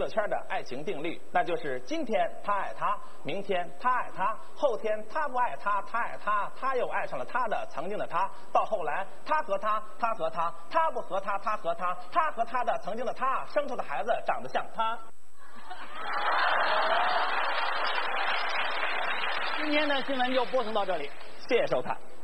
乐圈的爱情定律，那就是今天他爱他，明天他爱他，后天他不爱他，他爱他，他又爱上了他的曾经的他，到后来他和他，他和他，他不和他，他和他，他和他的曾经的他生出的孩子长得像他。 今天的新闻就播送到这里， 谢谢收看。